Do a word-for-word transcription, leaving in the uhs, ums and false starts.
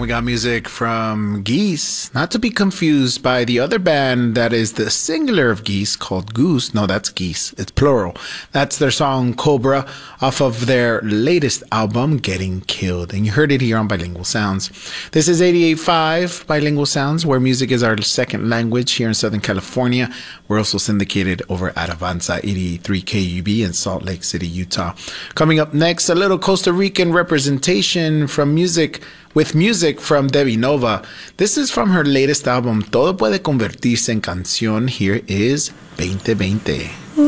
we got music from Geese, not to be confused by the other band that is the singular of Geese called Goose. No, that's Geese. It's plural. That's their song Cobra off of their latest album, Getting Killed. And you heard it here on Bilingual Sounds. This is eighty-eight point five Bilingual Sounds, where music is our second language here in Southern California. We're also syndicated over at Avanza eighty-three K U B in Salt Lake City, Utah. Coming up next, a little Costa Rican representation from music with music from Debbie Nova. This is from her latest album, Todo Puede Convertirse en Canción. Here is twenty twenty.